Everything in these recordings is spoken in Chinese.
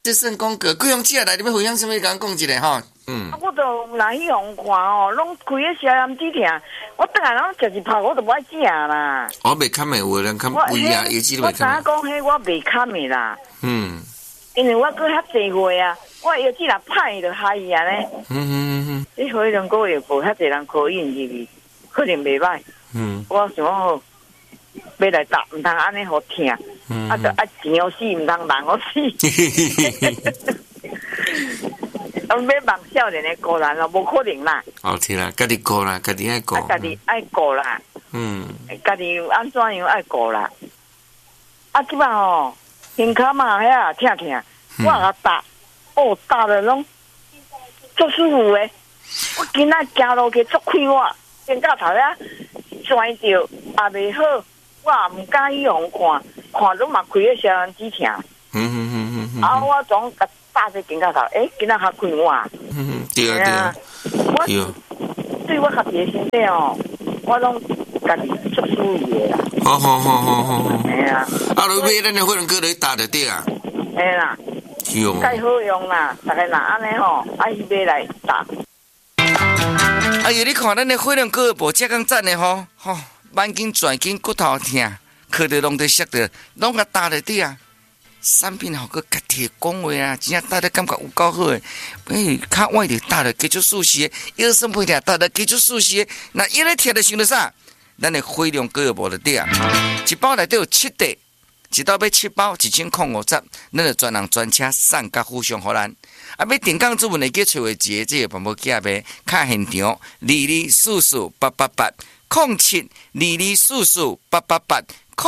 这算讲过，贵阳车来，你要分享什么？甲讲一下吼。 我都来用看哦，拢开个消炎止疼，我等下拢食一泡，我都无爱食啦。 我袂堪的，有人堪胃啊，有几都袂堪。 我讲迄我袂堪的啦。因为我过遐济岁啊，我药剂若歹就害伊啊咧。你可能个月无遐济人考验入去，可能袂歹。我想讲，要来打，毋通安尼好疼，啊，就爱钱好死，毋通人好死。要望少年的个人咯，无可能啦。 哦，是啦，家己顾啦，家己爱顾。 家己爱顾啦。家己安怎样爱顾啦？啊，即摆吼，胸骹嘛遐疼疼，我甲打，打了拢足舒服诶。我今仔行路去足快活，肩胛头遐拽着也袂好，我也毋敢去互看拢嘛开个消炎止疼。啊，我总甲打这肩胛头，今仔较快活。 对啊。 我对我家己的身体哦，我拢家己足舒服的啦。好。哎呀， 啊，你买咱的火龙果来打就对啊。 哎啦，介好用啦，大家若安尼吼，爱去买来打。 哎呦，你看咱的火龙果无遮讲赞的吼，眼睛转筋骨头疼，靠着拢在摔着，拢甲打就对啊。产品好个家己讲话啊，真正打得感觉有够好诶。较晚就打得继续舒适诶，腰酸背痛打得继续舒适诶。那腰咧疼就想到啥？咱的火龙果无就对啊。一包内底有7袋，一包要7包，1050，咱就专人专车送甲附上互咱。啊，要订购主文会记找一个这个帮无寄呗，卡现场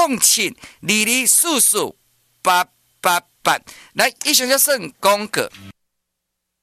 2244888722448887224488。来，以上就算广告。